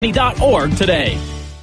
.org today.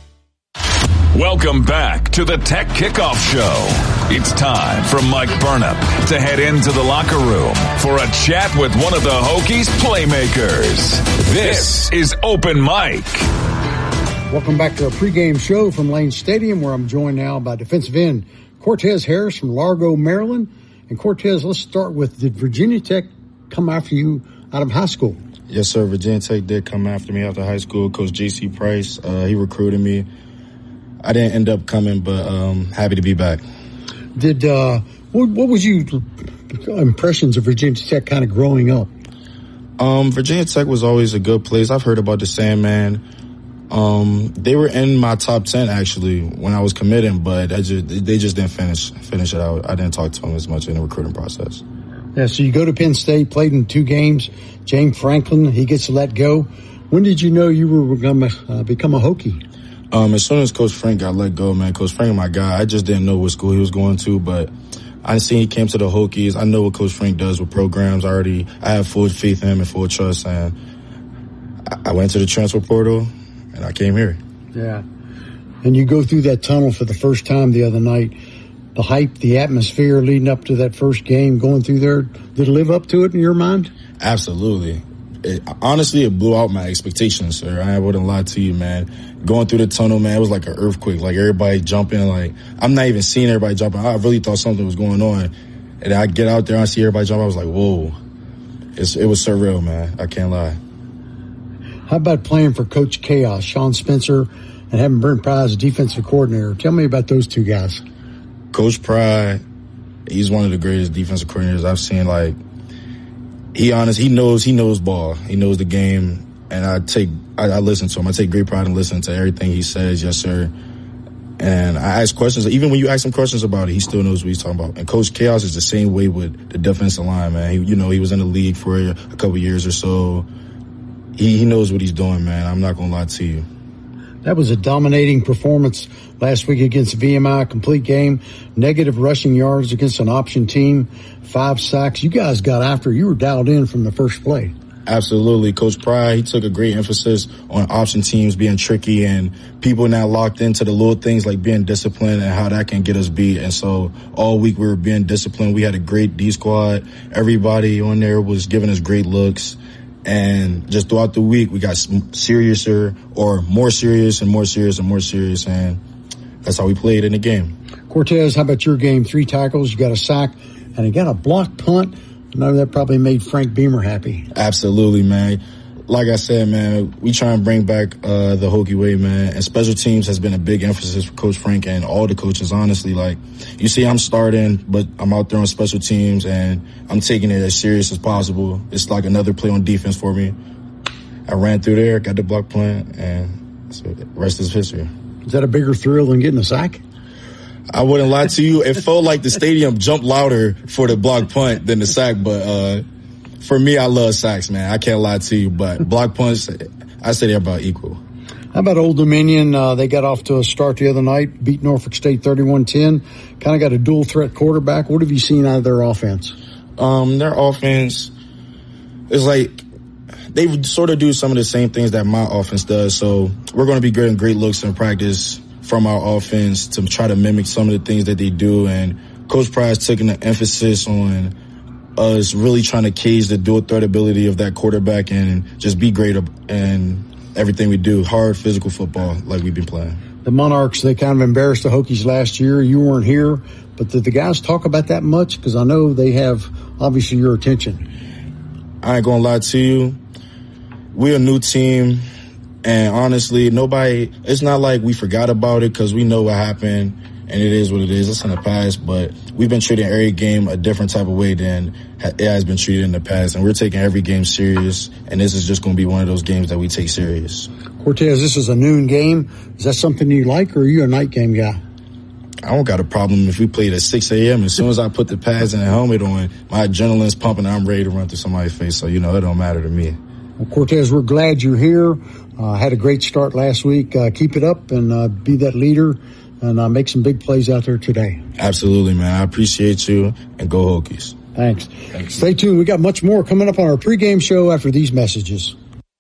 Welcome back to the Tech Kickoff Show. It's time for Mike Burnham to head into the locker room for a chat with one of the Hokies playmakers. This is Open Mic. Welcome back to our pregame show from Lane Stadium, where I'm joined now by defensive end Cortez Harris from Largo, Maryland. And Cortez, let's start with, did Virginia Tech come after you out of high school? Yes, sir. Virginia Tech did come after me after high school. Coach J.C. Price, he recruited me. I didn't end up coming, but happy to be back. Did what was your impressions of Virginia Tech kind of growing up? Virginia Tech was always a good place. I've heard about the Sandman. They were in my top 10 actually when I was committing, but they just didn't finish it out. I didn't talk to them as much in the recruiting process. Yeah, so you go to Penn State, played in 2 games. James Franklin, he gets let go. When did you know you were going to become a Hokie? As soon as Coach Frank got let go, man, Coach Frank, my guy, I just didn't know what school he was going to, but I seen he came to the Hokies. I know what Coach Frank does with programs. I have full faith in him and full trust, and I went to the transfer portal, and I came here. Yeah. And you go through that tunnel for the first time the other night. The hype, the atmosphere leading up to that first game, going through there, did it live up to it in your mind? Absolutely. Honestly, it blew out my expectations, sir. I wouldn't lie to you, man. Going through the tunnel, man, it was like an earthquake. Like everybody jumping, like I'm not even seeing everybody jumping. I really thought something was going on. And I get out there and I see everybody jump. I was like, whoa. It was surreal, man. I can't lie. How about playing for Coach Chaos, Sean Spencer, and having Brent Pry as defensive coordinator? Tell me about those two guys. Coach Pry, he's one of the greatest defensive coordinators I've seen. Like, he knows ball. He knows the game. And I listen to him. I take great pride in listening to everything he says. Yes, sir. And I ask questions. Even when you ask him questions about it, he still knows what he's talking about. And Coach Chaos is the same way with the defensive line, man. He was in the league for a couple years or so. He knows what he's doing, man. I'm not going to lie to you. That was a dominating performance last week against VMI, complete game, negative rushing yards against an option team, 5 sacks. You guys got after it. You were dialed in from the first play. Absolutely. Coach Pry, he took a great emphasis on option teams being tricky and people now locked into the little things like being disciplined and how that can get us beat. And so all week we were being disciplined. We had a great D squad. Everybody on there was giving us great looks. And just throughout the week, we got seriouser or more serious and more serious and more serious. And that's how we played in the game. Cortez, how about your game? 3 tackles, you got a sack, and you got a blocked punt. I know that probably made Frank Beamer happy. Absolutely, man. Like I said, man, we try and bring back the Hokie way, man. And special teams has been a big emphasis for Coach Frank and all the coaches, honestly. Like, you see I'm starting, but I'm out there on special teams, and I'm taking it as serious as possible. It's like another play on defense for me. I ran through there, got the block punt, and so the rest is history. Is that a bigger thrill than getting a sack? I wouldn't lie to you. It felt like the stadium jumped louder for the block punt than the sack, but for me, I love sacks, man. I can't lie to you, but block punts, I say they're about equal. How about Old Dominion? They got off to a start the other night, beat Norfolk State 31-10. Kind of got a dual threat quarterback. What have you seen out of their offense? Their offense is like, they sort of do some of the same things that my offense does. So we're going to be getting great looks in practice from our offense to try to mimic some of the things that they do. And Coach Price taking an emphasis on us really trying to cage the dual threat ability of that quarterback and just be great in everything we do. Hard physical football like we've been playing. The Monarchs, they kind of embarrassed the Hokies last year. You weren't here, but did the guys talk about that much? Because I know they have obviously your attention. I ain't gonna lie to you. We're a new team, and honestly, it's not like we forgot about it because we know what happened, and it is what it is. It's in the past, but we've been treating every game a different type of way than it has been treated in the past, and we're taking every game serious, and this is just going to be one of those games that we take serious. Cortez, this is a noon game. Is that something you like, or are you a night game guy? I don't got a problem if we played at 6 a.m. As soon as I put the pads and the helmet on, my adrenaline's pumping and I'm ready to run through somebody's face, so, it don't matter to me. Well, Cortez, we're glad you're here. Had a great start last week. Keep it up and be that leader and make some big plays out there today. Absolutely, man. I appreciate you, and go Hokies. Thanks. Stay tuned. We got much more coming up on our pregame show after these messages.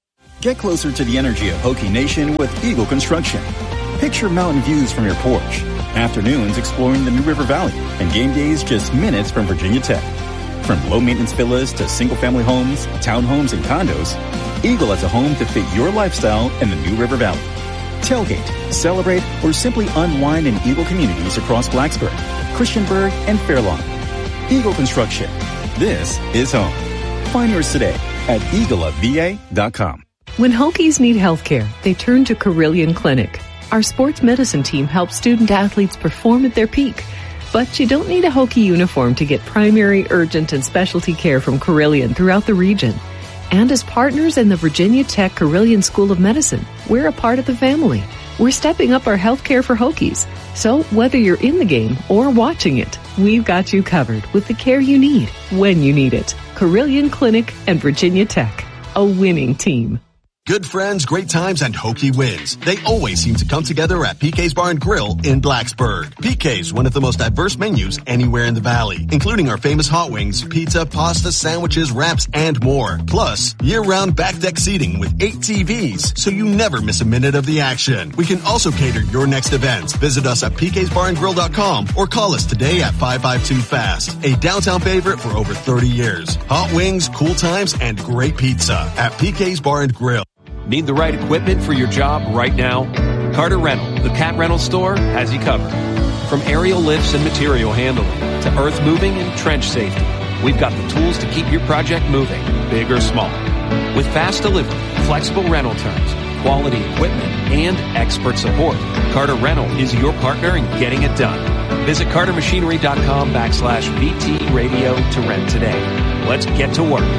Get closer to the energy of Hokie Nation with Eagle Construction. Picture mountain views from your porch, afternoons exploring the New River Valley, and game days just minutes from Virginia Tech. From low-maintenance villas to single-family homes, townhomes, and condos, Eagle has a home to fit your lifestyle in the New River Valley. Tailgate, celebrate, or simply unwind in Eagle communities across Blacksburg, Christiansburg, and Fairlawn. Eagle Construction. This is home. Find yours today at eagleofva.com. When Hokies need health care, they turn to Carilion Clinic. Our sports medicine team helps student athletes perform at their peak. But you don't need a Hokie uniform to get primary, urgent, and specialty care from Carilion throughout the region. And as partners in the Virginia Tech Carilion School of Medicine, we're a part of the family. We're stepping up our health care for Hokies. So whether you're in the game or watching it, we've got you covered with the care you need when you need it. Carilion Clinic and Virginia Tech, a winning team. Good friends, great times, and Hokie wins. They always seem to come together at PK's Bar and Grill in Blacksburg. PK's, one of the most diverse menus anywhere in the valley, including our famous hot wings, pizza, pasta, sandwiches, wraps, and more. Plus, year-round back deck seating with 8 TVs, so you never miss a minute of the action. We can also cater your next events. Visit us at pksbarandgrill.com or call us today at 552-FAST. A downtown favorite for over 30 years. Hot wings, cool times, and great pizza at PK's Bar and Grill. Need the right equipment for your job right now? Carter Rental, the cat rental store, has you covered. From aerial lifts and material handling to earth moving and trench safety, we've got the tools to keep your project moving, big or small. With fast delivery, flexible rental terms, quality equipment, and expert support, Carter Rental is your partner in getting it done. Visit cartermachinery.com/VT Radio to rent today. Let's get to work.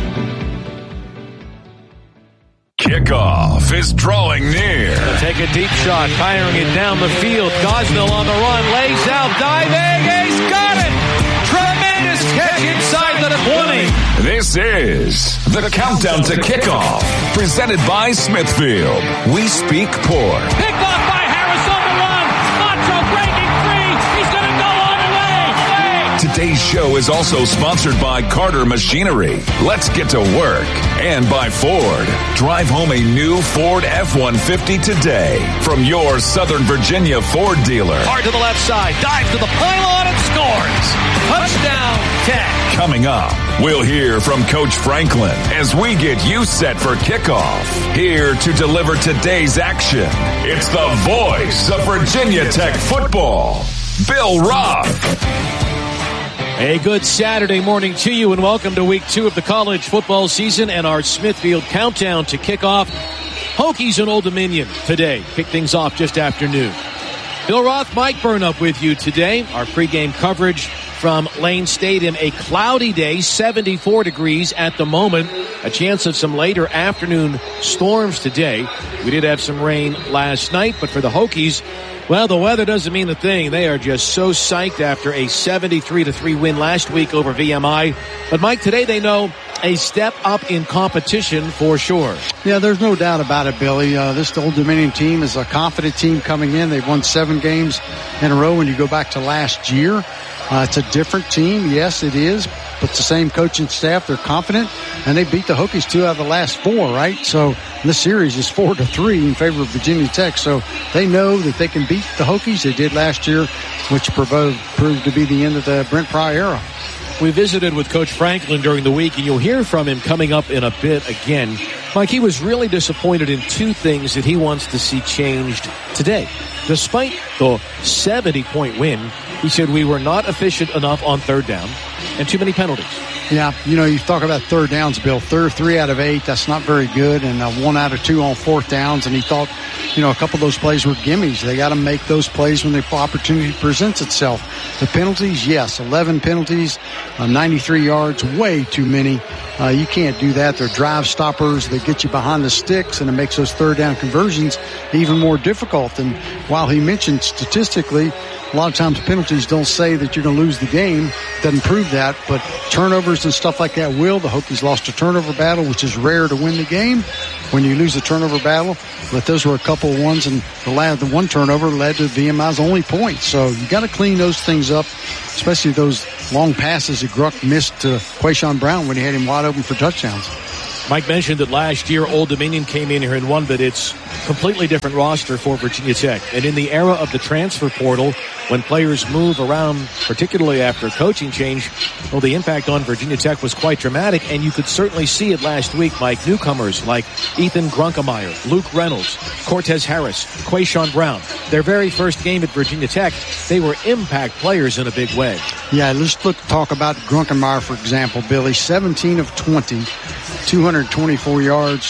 Kickoff is drawing near. They'll take a deep shot, firing it down the field. Gosnell on the run, lays out, diving, he's got it! Tremendous catch inside the 20. This is the Countdown to Kickoff, presented by Smithfield. We speak pork. Picked off by Harris on the run. Macho breaking free. He's going to go all the way. Today's show is also sponsored by Carter Machinery. Let's get to work. And by Ford. Drive home a new Ford F-150 today from your Southern Virginia Ford dealer. Hard to the left side, dives to the pylon and scores. Touchdown, Tech. Coming up, we'll hear from Coach Franklin as we get you set for kickoff. Here to deliver today's action, it's the voice of Virginia Tech football, Bill Roth. A good Saturday morning to you, and welcome to week 2 of the college football season and our Smithfield countdown to kickoff. Hokies and Old Dominion today. Kick things off just after noon. Bill Roth, Mike Burnup with you today. Our pregame coverage from Lane Stadium. A cloudy day, 74 degrees at the moment. A chance of some later afternoon storms today. We did have some rain last night, but for the Hokies, well, the weather doesn't mean a thing. They are just so psyched after a 73-3 win last week over VMI. But, Mike, today they know a step up in competition for sure. Yeah, there's no doubt about it, Billy. This Old Dominion team is a confident team coming in. They've won 7 games in a row when you go back to last year. It's a different team. Yes, it is. But the same coaching staff, they're confident. And they beat the Hokies 2 out of the last 4, right? So this series is 4-3 in favor of Virginia Tech. So they know that they can beat the Hokies. They did last year, which proved to be the end of the Brent Pry era. We visited with Coach Franklin during the week, and you'll hear from him coming up in a bit again. Mike, he was really disappointed in 2 things that he wants to see changed today. Despite the 70-point win, he said we were not efficient enough on third down and too many penalties. Yeah, you talk about third downs, Bill. 3 out of 8, that's not very good, and 1 out of 2 on fourth downs. And he thought, a couple of those plays were gimmies. They got to make those plays when the opportunity presents itself. The penalties, yes, 11 penalties, 93 yards, way too many. You can't do that. They're drive stoppers. They get you behind the sticks, and it makes those third down conversions even more difficult. And while he mentioned statistically, a lot of times penalties don't say that you're going to lose the game. Doesn't prove that, but turnovers and stuff like that will. The Hokies lost a turnover battle, which is rare to win the game when you lose a turnover battle. But those were a couple of ones, and the one turnover led to VMI's only point. So you got to clean those things up, especially those long passes that Gruck missed to Quayshawn Brown when he had him wide open for touchdowns. Mike mentioned that last year Old Dominion came in here and won, but it's completely different roster for Virginia Tech. And in the era of the transfer portal, when players move around, particularly after a coaching change, well, the impact on Virginia Tech was quite dramatic, and you could certainly see it last week, Mike. Newcomers like Ethan Grunkemeyer, Luke Reynolds, Cortez Harris, Quayshawn Brown. Their very first game at Virginia Tech, they were impact players in a big way. Yeah, let's talk about Grunkemeyer, for example, Billy. 17 of 20, 224 yards,